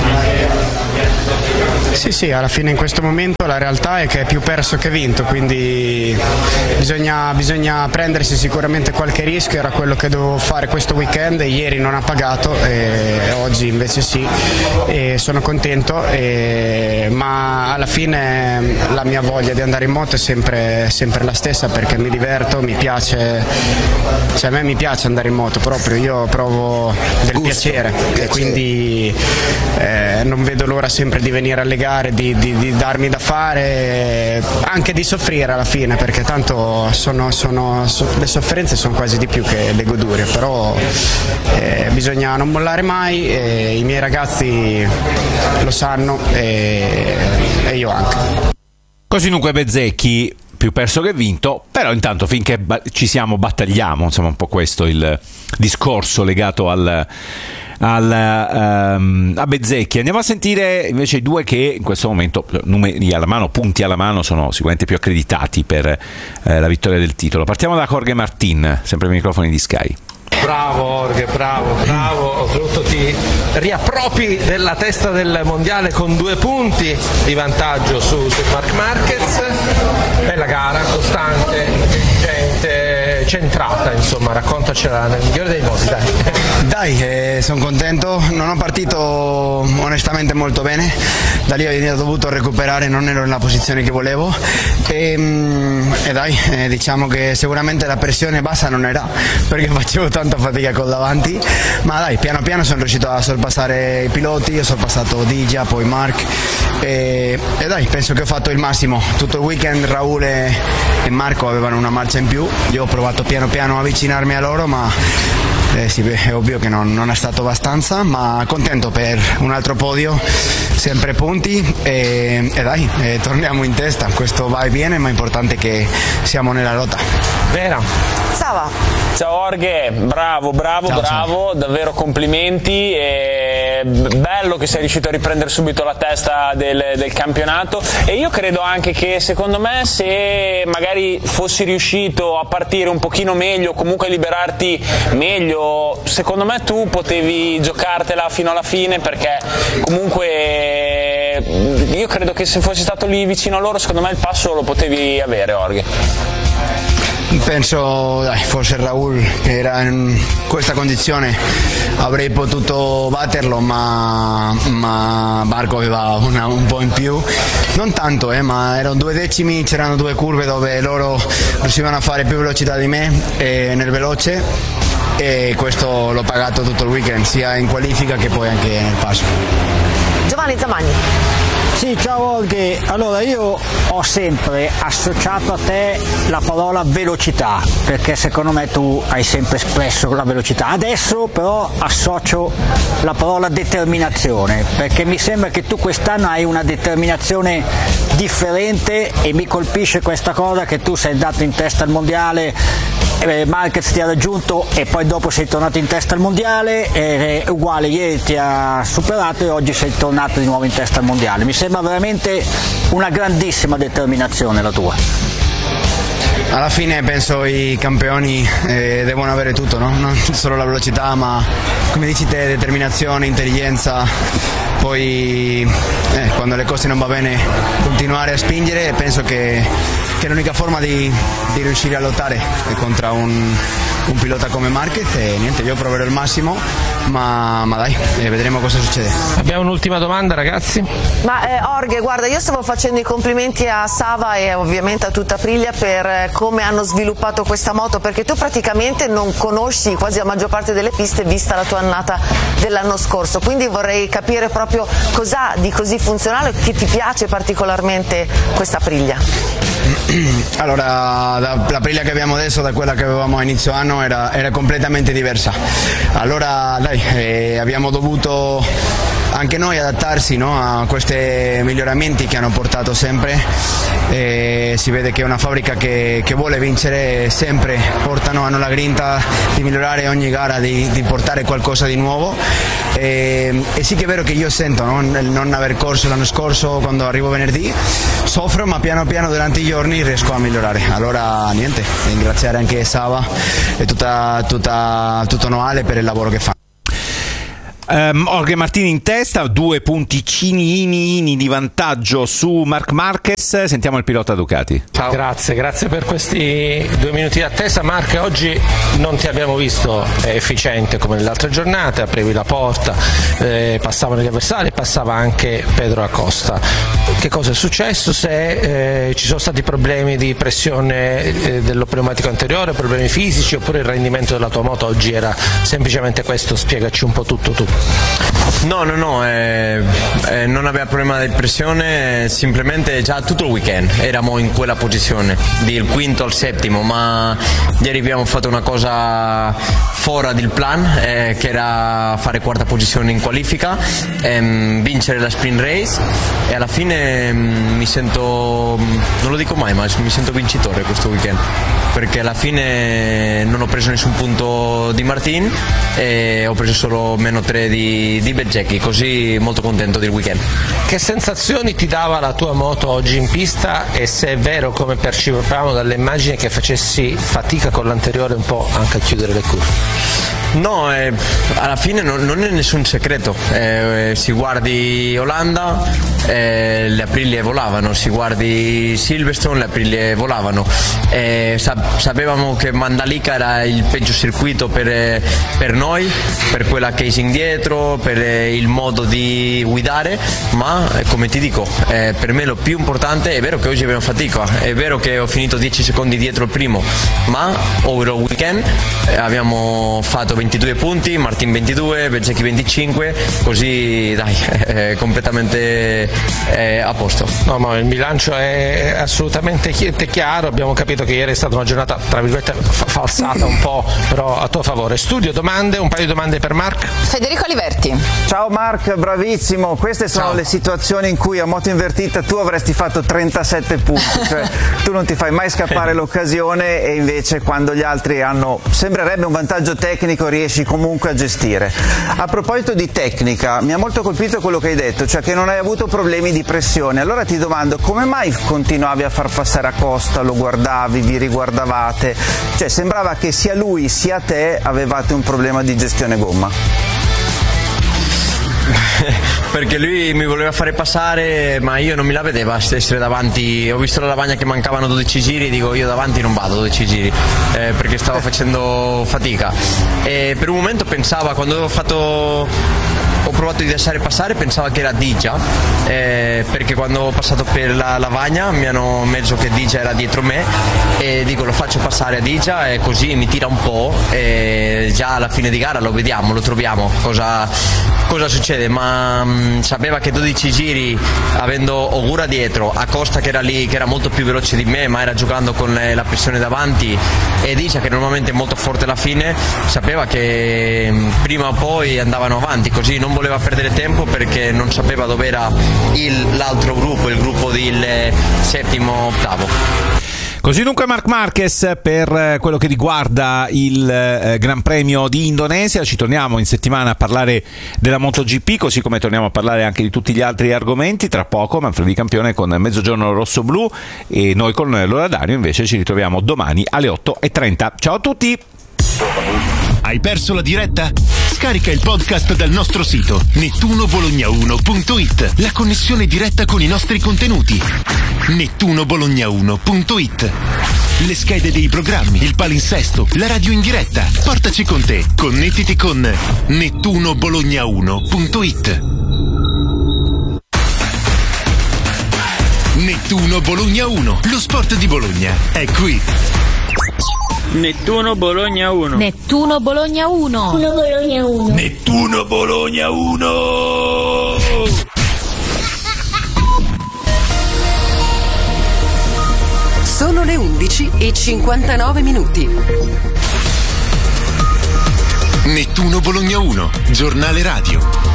Sì sì, alla fine in questo momento la realtà è che è più perso che vinto, quindi bisogna, bisogna prendersi sicuramente qualche rischio. Era quello che dovevo fare questo weekend e ieri non ha pagato e oggi invece sì, e sono contento, e, ma alla fine la mia voglia di andare in moto è sempre, sempre la stessa, perché mi diverto, mi piace, cioè a me mi piace andare in moto proprio, io provo del Gusto, piacere, piacere e quindi eh, non vedo l'ora sempre di venire alle gare, di, di, di darmi da fare, anche di soffrire alla fine, perché tanto sono, sono, so, le sofferenze sono quasi di più che le godurie, però eh, bisogna non mollare mai, e i miei ragazzi lo sanno e, e io anche.
Così dunque Bezzecchi, più perso che vinto, però intanto finché ba- ci siamo battagliamo, insomma un po' questo il discorso legato al, al, um, a Bezzecchi. Andiamo a sentire invece i due che in questo momento, numeri alla mano, punti alla mano, sono sicuramente più accreditati per eh, la vittoria del titolo. Partiamo da Jorge Martin, sempre ai microfoni di Sky.
Bravo Jorge, bravo, bravo, oltretutto ti riappropri della testa del mondiale con due punti di vantaggio su, su Marc Marquez. Bella gara, costante, intelligente, centrata, insomma, raccontacela nel migliore dei modi, dai.
Dai, eh, sono contento, non ho partito onestamente molto bene, da lì ho dovuto recuperare, non ero nella posizione che volevo e, e dai, eh, diciamo che sicuramente la pressione bassa non era, perché facevo tanta fatica col davanti, ma dai, piano piano sono riuscito a sorpassare i piloti, ho sorpassato Digia, poi Marc e, e dai, penso che ho fatto il massimo. Tutto il weekend Raul e, e Marco avevano una marcia in più, io ho provato piano piano a avvicinarmi a loro, ma Eh sì, è ovvio che non, non è stato abbastanza, ma contento per un altro podio, sempre punti e, e dai, e torniamo in testa, questo va e viene, ma è importante che siamo nella lotta.
Vera.
Sava.
Ciao Jorge, bravo, bravo,
ciao,
bravo, ciao. Davvero complimenti, e bello che sei riuscito a riprendere subito la testa del, del campionato, e io credo anche che secondo me se magari fossi riuscito a partire un pochino meglio, comunque a liberarti meglio, secondo me tu potevi giocartela fino alla fine, perché comunque io credo che se fossi stato lì vicino a loro, secondo me il passo lo potevi avere, Jorge.
Penso, dai, forse Raul che era in questa condizione avrei potuto batterlo, ma, ma Marco aveva una, un po' in più, non tanto, eh, ma erano due decimi, c'erano due curve dove loro riuscivano a fare più velocità di me eh, nel veloce, e questo l'ho pagato tutto il weekend, sia in qualifica che poi anche nel passo.
Giovanni Zamagni.
Sì, ciao Olghe. Allora, io ho sempre associato a te la parola velocità, perché secondo me tu hai sempre espresso la velocità. Adesso però associo la parola determinazione, perché mi sembra che tu quest'anno hai una determinazione differente, e mi colpisce questa cosa che tu sei andato in testa al mondiale, eh, Marquez ti ha raggiunto e poi dopo sei tornato in testa al mondiale, eh, uguale, ieri ti ha superato e oggi sei tornato di nuovo in testa al mondiale. Mi sembra veramente una grandissima determinazione la tua.
alla fine penso i campioni eh, devono avere tutto, no? Non solo la velocità, ma come dici te, determinazione, intelligenza, poi eh, quando le cose non va bene continuare a spingere, e penso che, che è l'unica forma di, di riuscire a lottare contro un, un pilota come Marquez, e niente, io proverò il massimo, ma, ma dai, eh, vedremo cosa succede.
Abbiamo un'ultima domanda, ragazzi.
Ma eh, Orge, guarda, io stavo facendo i complimenti a Sava e ovviamente a tutta Aprilia per eh, come hanno sviluppato questa moto, perché tu praticamente non conosci quasi la maggior parte delle piste vista la tua annata dell'anno scorso, quindi vorrei capire proprio cos'ha di così funzionale, che ti piace particolarmente questa Aprilia.
Allora, la, la Aprilia che abbiamo adesso da quella che avevamo a inizio anno era, era completamente diversa. Allora dai, eh, abbiamo dovuto anche noi adattarsi, no, a questi miglioramenti che hanno portato sempre. Eh, si vede che è una fabbrica che, che vuole vincere sempre, portano, hanno la grinta di migliorare ogni gara, di, di portare qualcosa di nuovo. E, e sì che è vero che io sento, no, il non aver corso l'anno scorso, quando arrivo venerdì soffro, ma piano piano durante i giorni riesco a migliorare. Allora niente, ringraziare anche Sava e tutta, tutta, tutto Noale per il lavoro che fa.
Um, Jorge Martin in testa, due punticini di vantaggio su Marc Marquez. Sentiamo il pilota Ducati.
Ciao. Grazie, grazie per questi due minuti di attesa. Marc, oggi non ti abbiamo visto efficiente come nelle altre giornate, aprivi la porta, eh, passavano gli avversari, passava anche Pedro Acosta. Che cosa è successo? Se eh, ci sono stati problemi di pressione eh, dello pneumatico anteriore, problemi fisici, oppure il rendimento della tua moto oggi era semplicemente questo? Spiegaci un po' tutto tu.
No, no, no, eh, eh, non aveva problema di pressione, simplemente già tutto il weekend eravamo in quella posizione, dal quinto al settimo, ma ieri abbiamo fatto una cosa fuori del plan, eh, che era fare quarta posizione in qualifica, ehm, vincere la sprint race, e alla fine ehm, mi sento, non lo dico mai, ma mi sento vincitore questo weekend, perché alla fine non ho preso nessun punto di Martin e ho preso solo meno tre di, di Bezzecchi, così molto contento del weekend.
Che sensazioni ti dava la tua moto oggi in pista, e se è vero, come percepivamo dalle immagini, che facessi fatica con l'anteriore un po' anche a chiudere le curve?
No, eh, alla fine non, non è nessun segreto, eh, si guardi Olanda, eh, le Aprilie volavano, si guardi Silverstone, le Aprilie volavano, eh, sa- sapevamo che Mandalika era il peggio circuito per, per noi, per quella casing dietro, per il modo di guidare, ma eh, come ti dico, eh, per me lo più importante, è vero che oggi abbiamo fatica, è vero che ho finito dieci secondi dietro il primo, ma over il weekend eh, abbiamo fatto ventidue punti, Martin ventidue, Bezzecchi venticinque, così dai, è completamente è a posto.
No, ma il bilancio è assolutamente chiaro, abbiamo capito che ieri è stata una giornata tra virgolette falsata un po', però a tuo favore. Studio domande, un paio di domande per Marc.
Federico Aliverti.
Ciao Marc, bravissimo, queste sono Ciao. le situazioni in cui a moto invertita tu avresti fatto trentasette punti, cioè tu non ti fai mai scappare l'occasione, e invece quando gli altri hanno, sembrerebbe un vantaggio tecnico, riesci comunque a gestire. A proposito di tecnica, mi ha molto colpito quello che hai detto, cioè che non hai avuto problemi di pressione. Allora ti domando, come mai continuavi a far passare Acosta, lo guardavi, vi riguardavate? Cioè sembrava che sia lui sia te avevate un problema di gestione gomma.
Perché lui mi voleva fare passare, ma io non mi la vedeva essere davanti. Ho visto la lavagna che mancavano dodici giri e dico io davanti non vado dodici giri, eh, perché stavo facendo fatica, e per un momento pensava, quando ho fatto ho provato di lasciare passare, pensava che era Digia, eh, perché quando ho passato per la lavagna mi hanno messo che Digia era dietro me, e dico lo faccio passare a Digia e così mi tira un po', e già alla fine di gara lo vediamo, lo troviamo cosa, cosa succede, ma mh, sapeva che dodici giri, avendo Ogura dietro, Acosta che era lì, che era molto più veloce di me ma era giocando con le, la pressione davanti, e Digia che normalmente è molto forte alla fine, sapeva che mh, prima o poi andavano avanti, così non voleva perdere tempo, perché non sapeva dove era il, l'altro gruppo, il gruppo del settimo, ottavo.
Così dunque Marc Marquez per quello che riguarda il eh, Gran Premio di Indonesia. Ci torniamo in settimana a parlare della MotoGP, così come torniamo a parlare anche di tutti gli altri argomenti. Tra poco Manfredi Campione con Mezzogiorno Rosso-Blu e noi con l'Orario invece ci ritroviamo domani alle otto e trenta. Ciao a tutti!
Hai perso la diretta? Scarica il podcast dal nostro sito nettuno bologna uno punto it. La connessione diretta con i nostri contenuti. nettuno bologna uno punto it. Le schede dei programmi, il palinsesto, la radio in diretta. Portaci con te. Connettiti con nettuno bologna uno punto it. Nettuno Bologna uno. Lo sport di Bologna è qui.
Nettuno Bologna uno.
Nettuno Bologna uno. Nettuno Bologna uno.
Nettuno Bologna uno.
Sono le undici e cinquantanove minuti.
Nettuno Bologna uno, giornale radio.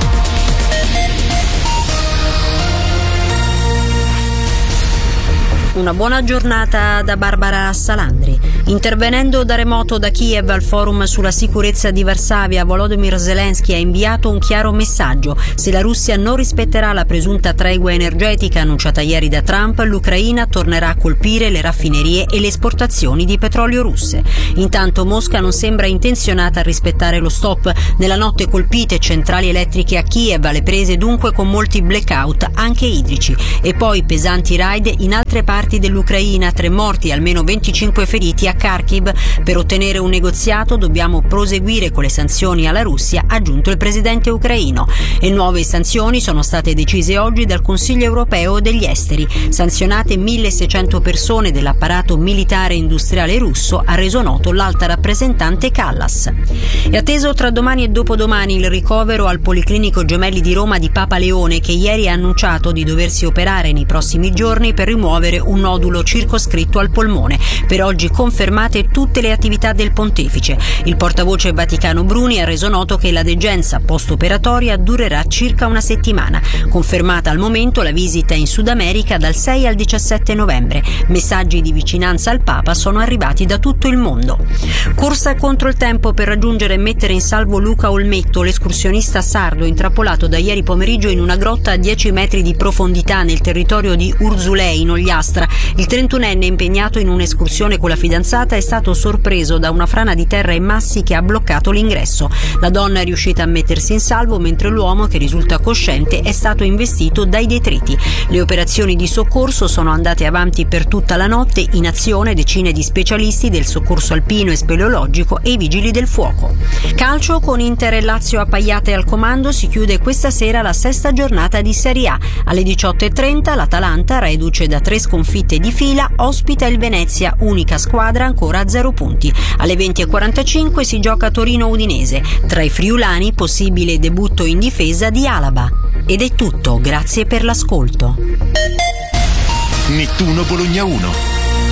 Una buona giornata da Barbara Salandri. Intervenendo da remoto da Kiev al forum sulla sicurezza di Varsavia, Volodymyr Zelensky ha inviato un chiaro messaggio. Se la Russia non rispetterà la presunta tregua energetica annunciata ieri da Trump, l'Ucraina tornerà a colpire le raffinerie e le esportazioni di petrolio russe. Intanto Mosca non sembra intenzionata a rispettare lo stop. Nella notte colpite centrali elettriche a Kiev, alle prese dunque con molti blackout anche idrici. E poi pesanti raid in altre parti dell'Ucraina, tre morti e almeno venticinque feriti a Kharkiv. Per ottenere un negoziato dobbiamo proseguire con le sanzioni alla Russia, ha aggiunto il presidente ucraino. E nuove sanzioni sono state decise oggi dal Consiglio europeo degli esteri. Sanzionate milleseicento persone dell'apparato militare e industriale russo, ha reso noto l'alta rappresentante Callas. È atteso tra domani e dopodomani il ricovero al Policlinico Gemelli di Roma di Papa Leone, che ieri ha annunciato di doversi operare nei prossimi giorni per rimuovere un nodulo circoscritto al polmone. Per oggi confermate tutte le attività del pontefice. Il portavoce Vaticano Bruni ha reso noto che la degenza post-operatoria durerà circa una settimana. Confermata al momento la visita in Sud America dal sei al diciassette novembre. Messaggi di vicinanza al Papa sono arrivati da tutto il mondo. Corsa contro il tempo per raggiungere e mettere in salvo Luca Olmetto, l'escursionista sardo intrappolato da ieri pomeriggio in una grotta a dieci metri di profondità nel territorio di Urzulei in Ogliastra. Il trentunenne impegnato in un'escursione con la fidanzata è stato sorpreso da una frana di terra e massi che ha bloccato l'ingresso. La donna è riuscita a mettersi in salvo mentre l'uomo, che risulta cosciente, è stato investito dai detriti. Le operazioni di soccorso sono andate avanti per tutta la notte, in azione decine di specialisti del soccorso alpino e speleologico e i vigili del fuoco. Calcio, con Inter e Lazio appaiate al comando, si chiude questa sera la sesta giornata di Serie A. Alle diciotto e trenta l'Atalanta, reduce da tre sconfitte di fila, ospita il Venezia, unica squadra ancora a zero punti. Alle venti e quarantacinque si gioca Torino-Udinese. Tra i friulani, possibile debutto in difesa di Alaba. Ed è tutto, grazie per l'ascolto.
Nettuno Bologna uno.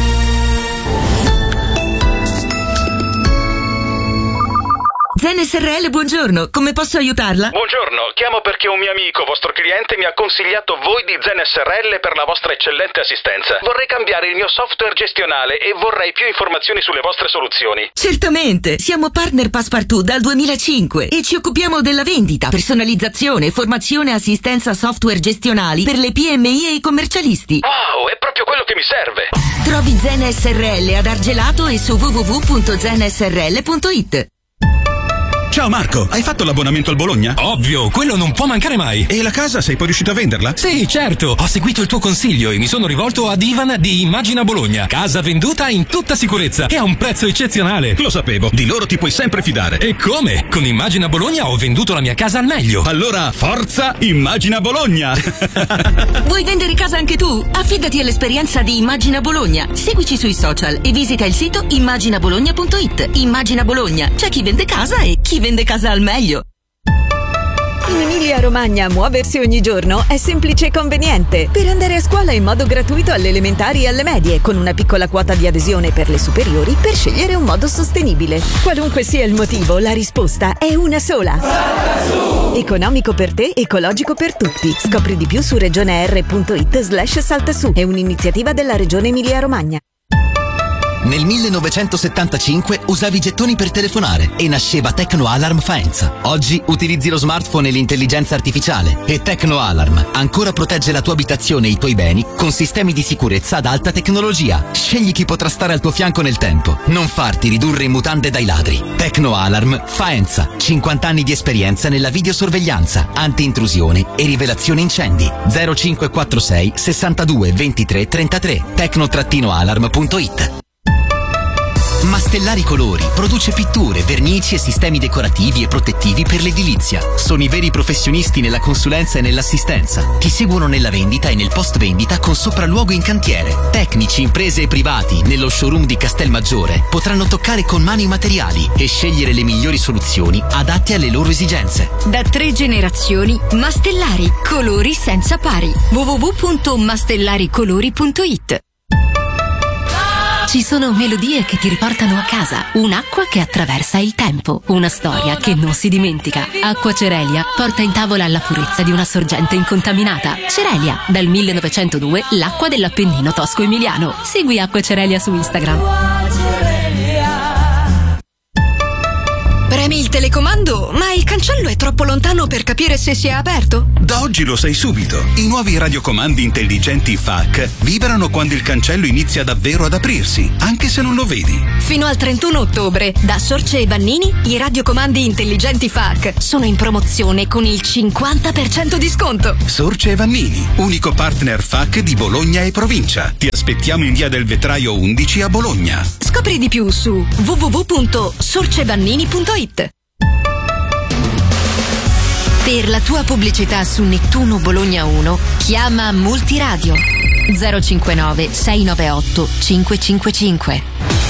Zen S R L, buongiorno, come posso aiutarla?
Buongiorno, chiamo perché un mio amico, vostro cliente, mi ha consigliato voi di Zen S R L per la vostra eccellente assistenza. Vorrei cambiare il mio software gestionale e vorrei più informazioni sulle vostre soluzioni.
Certamente, siamo partner Passepartout dal duemilacinque e ci occupiamo della vendita, personalizzazione, formazione e assistenza software gestionali per le P M I e i commercialisti.
Wow, è proprio quello che mi serve.
Trovi Zen S R L ad Argelato e su w w w punto zen s r l punto it.
Ciao Marco, hai fatto l'abbonamento al Bologna?
Ovvio, quello non può mancare mai.
E la casa, sei poi riuscito a venderla?
Sì, certo, ho seguito il tuo consiglio e mi sono rivolto ad Ivan di Immagina Bologna. Casa venduta in tutta sicurezza e a un prezzo eccezionale.
Lo sapevo, di loro ti puoi sempre fidare.
E come? Con Immagina Bologna ho venduto la mia casa al meglio.
Allora, forza Immagina Bologna!
Vuoi vendere casa anche tu? Affidati all'esperienza di Immagina Bologna. Seguici sui social e visita il sito immagina bologna punto it. Immagina Bologna, c'è chi vende casa e chi vende casa al meglio.
In Emilia-Romagna muoversi ogni giorno è semplice e conveniente. Per andare a scuola in modo gratuito alle elementari e alle medie, con una piccola quota di adesione per le superiori, per scegliere un modo sostenibile. Qualunque sia il motivo, la risposta è una sola. Economico per te, ecologico per tutti. Scopri di più su regioneer punto it slash salta su. È un'iniziativa della Regione Emilia-Romagna.
Nel millenovecentosettantacinque usavi i gettoni per telefonare e nasceva Tecno Alarm Faenza. Oggi utilizzi lo smartphone e l'intelligenza artificiale e Tecno Alarm ancora protegge la tua abitazione e i tuoi beni con sistemi di sicurezza ad alta tecnologia. Scegli chi potrà stare al tuo fianco nel tempo. Non farti ridurre in mutande dai ladri. Tecno Alarm Faenza. cinquanta anni di esperienza nella videosorveglianza, anti-intrusione e rivelazione incendi. zero cinque quattro sei sessantadue ventitré trentatré. tecno alarm punto it. Mastellari Colori produce pitture, vernici e sistemi decorativi e protettivi per l'edilizia. Sono i veri professionisti nella consulenza e nell'assistenza. Ti seguono nella vendita e nel post vendita con sopralluogo in cantiere. Tecnici, imprese e privati nello showroom di Castelmaggiore potranno toccare con mano i materiali e scegliere le migliori soluzioni adatte alle loro esigenze.
Da tre generazioni, Mastellari, colori senza pari. w w w punto mastellaricolori punto it. Ci sono melodie che ti riportano a casa, un'acqua che attraversa il tempo, una storia che non si dimentica. Acqua Cerelia porta in tavola la purezza di una sorgente incontaminata. Cerelia, dal millenovecentodue l'acqua dell'Appennino tosco-emiliano. Segui Acqua Cerelia su Instagram. Premi il telecomando, ma il cancello è troppo lontano per capire se si è aperto?
Da oggi lo sai subito. I nuovi radiocomandi intelligenti F A C vibrano quando il cancello inizia davvero ad aprirsi, anche se non lo vedi.
Fino al trentuno ottobre, da Sorce e Vannini, i radiocomandi intelligenti F A C sono in promozione con il cinquanta per cento di sconto.
Sorce e Vannini, unico partner F A C di Bologna e provincia. Ti aspettiamo in via del Vetraio undici a Bologna.
Scopri di più su w w w punto sorcevannini punto it. Per la tua pubblicità su Nettuno Bologna uno, chiama Multiradio zero cinquantanove sei novantotto cinque cinque cinque.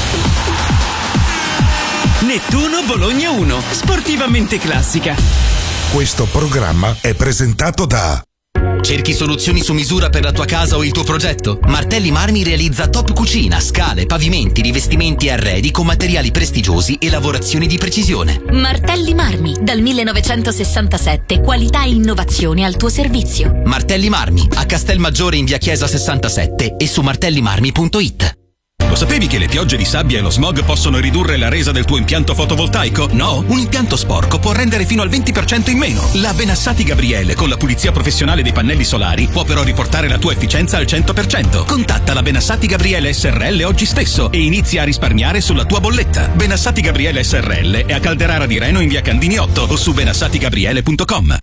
Nettuno Bologna uno, sportivamente classica.
Questo programma è presentato da...
Cerchi soluzioni su misura per la tua casa o il tuo progetto? Martelli Marmi realizza top cucina, scale, pavimenti, rivestimenti e arredi con materiali prestigiosi e lavorazioni di precisione.
Martelli Marmi, dal millenovecentosessantasette, qualità e innovazione al tuo servizio.
Martelli Marmi, a Castelmaggiore in via Chiesa sessantasette e su martellimarmi punto it.
Lo sapevi che le piogge di sabbia e lo smog possono ridurre la resa del tuo impianto fotovoltaico? No? Un impianto sporco può rendere fino al venti per cento in meno. La Benassati Gabriele, con la pulizia professionale dei pannelli solari, può però riportare la tua efficienza al cento per cento. Contatta la Benassati Gabriele S R L oggi stesso e inizia a risparmiare sulla tua bolletta. Benassati Gabriele S R L è a Calderara di Reno in via Candini otto o su benassati gabriele punto com.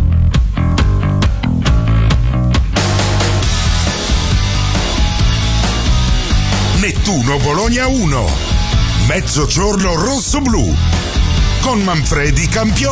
Nettuno Bologna uno, mezzogiorno rosso-blu, con Manfredi campione.